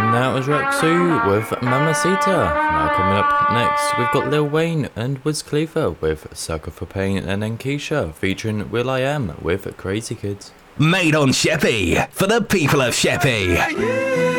That was Rexu with Mamacita. Now coming up next, we've got Lil Wayne and Wiz Khalifa with Sucker for Pain, and then Keisha featuring will.i.am with Crazy Kids. Made on Sheppey, for the people of Sheppey.